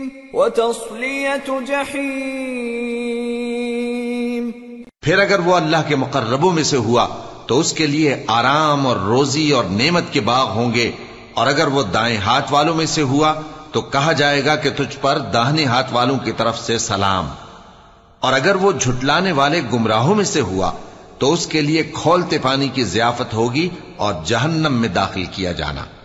वतस्लियतु जहीम। फिर अगर वो अल्लाह के मुकर्रबों में से हुआ तो उसके लिए आराम और रोजी और नेमत के बाग होंगे, और अगर वो दाएं हाथ वालों में से हुआ तो कहा जाएगा कि तुझ पर दाहिने हाथ वालों की तरफ से सलाम। और अगर वो झुटलाने वाले गुमराहों में से हुआ तो उसके लिए खौलते पानी की ज़ियाफत होगी और जहन्नम में दाखिल किया जाना।